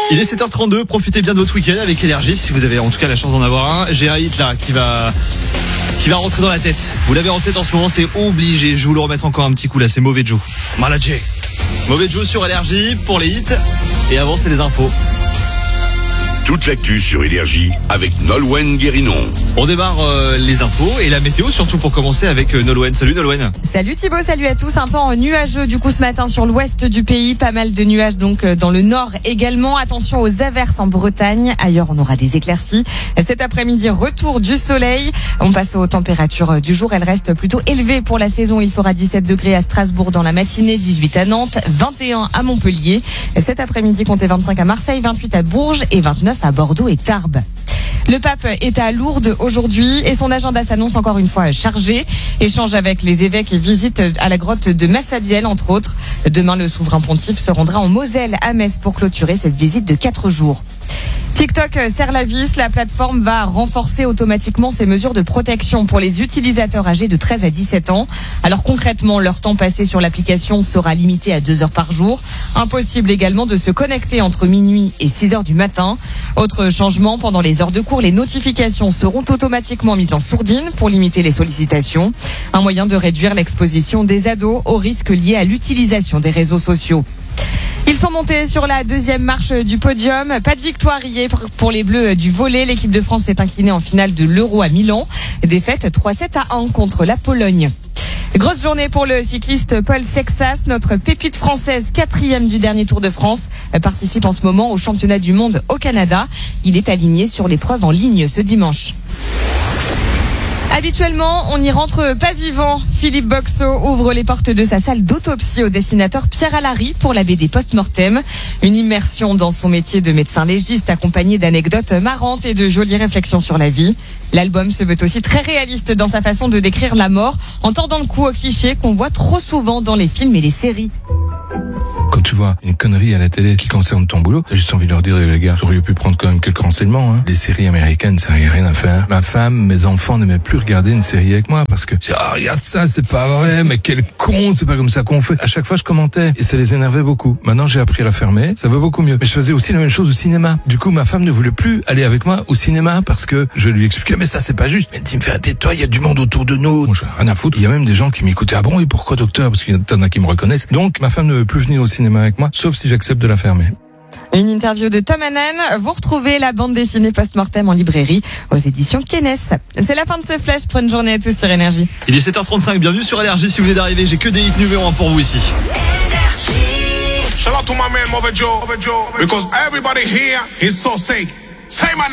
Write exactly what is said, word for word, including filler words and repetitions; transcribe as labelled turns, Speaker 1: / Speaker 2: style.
Speaker 1: Il est sept heures trente-deux, profitez bien de votre week-end avec Énergie, si vous avez en tout cas la chance d'en avoir un. J'ai un hit là qui va qui va rentrer dans la tête. Vous l'avez en tête en ce moment, c'est obligé. Je vais vous le remettre encore un petit coup là, c'est Mauvais Joe. Malade. Mauvais Joe sur Énergie pour les hits. Et avant, c'est les infos.
Speaker 2: Toute l'actu sur Énergie avec Nolwenn Guérinon.
Speaker 1: On démarre euh, les infos et la météo, surtout pour commencer avec euh, Nolwenn. Salut Nolwenn.
Speaker 3: Salut Thibaut, salut à tous. Un temps nuageux du coup ce matin sur l'ouest du pays. Pas mal de nuages donc dans le nord également. Attention aux averses en Bretagne. Ailleurs, on aura des éclaircies. Cet après-midi, retour du soleil. On passe aux températures du jour. Elles restent plutôt élevées pour la saison. Il fera dix-sept degrés à Strasbourg dans la matinée, dix-huit à Nantes, vingt et un à Montpellier. Cet après-midi, comptez vingt-cinq à Marseille, vingt-huit à Bourges et vingt-neuf à Bordeaux et Tarbes. Le pape est à Lourdes aujourd'hui et son agenda s'annonce encore une fois chargé. Échange avec les évêques et visite à la grotte de Massabielle, entre autres. Demain, le souverain pontife se rendra en Moselle à Metz pour clôturer cette visite de quatre jours. TikTok serre la vis, la plateforme va renforcer automatiquement ses mesures de protection pour les utilisateurs âgés de treize à dix-sept ans. Alors concrètement, leur temps passé sur l'application sera limité à deux heures par jour. Impossible également de se connecter entre minuit et six heures du matin. Autre changement, pendant les heures de cours, les notifications seront automatiquement mises en sourdine pour limiter les sollicitations. Un moyen de réduire l'exposition des ados aux risques liés à l'utilisation des réseaux sociaux. Ils sont montés sur la deuxième marche du podium. Pas de victoire hier pour les Bleus du volley. L'équipe de France s'est inclinée en finale de l'Euro à Milan. Défaite trois sept à un contre la Pologne. Grosse journée pour le cycliste Paul Sexas, notre pépite française, quatrième du dernier Tour de France, participe en ce moment au championnat du monde au Canada. Il est aligné sur l'épreuve en ligne ce dimanche. Habituellement, on n'y rentre pas vivant. Philippe Boxeau ouvre les portes de sa salle d'autopsie au dessinateur Pierre Allary pour la B D Post-Mortem. Une immersion dans son métier de médecin légiste accompagnée d'anecdotes marrantes et de jolies réflexions sur la vie. L'album se veut aussi très réaliste dans sa façon de décrire la mort, en tordant le cou aux clichés qu'on voit trop souvent dans les films et les séries.
Speaker 4: Quand tu vois une connerie à la télé qui concerne ton boulot, t'as juste envie de leur dire, les gars, j'aurais pu prendre quand même quelques renseignements, hein. Les séries américaines, ça n'a rien à faire. Ma femme, mes enfants n'aimaient plus regarder une série avec moi parce que, ah, regarde ça, c'est pas vrai, mais quel con, c'est pas comme ça qu'on fait. À chaque fois, je commentais et ça les énervait beaucoup. Maintenant, j'ai appris à la fermer, ça va beaucoup mieux. Mais je faisais aussi la même chose au cinéma. Du coup, ma femme ne voulait plus aller avec moi au cinéma parce que je lui expliquais, mais ça, c'est pas juste. Elle dit, mais tais-toi, il y a du monde autour de nous. Moi, j'ai rien à foutre. Il y a même des gens qui m'écoutaient. Ah bon, et pourquoi docteur? Parce qu'il y en a qui me reconnaissent. Donc, ma femme ne veut plus venir au cinéma avec moi, sauf si j'accepte de la fermer.
Speaker 3: Une interview de Tom Hannan. Vous retrouvez la bande dessinée Post-Mortem en librairie aux éditions Kennes. C'est la fin de ce flash. Bonne journée à tous sur Énergie.
Speaker 1: Il est sept heures trente-cinq, bienvenue sur Énergie. Si vous venez d'arriver, j'ai que des hits numéro un pour vous ici.
Speaker 5: Shout out to my man Mauvais Joe, because everybody here is so sick. Say my name.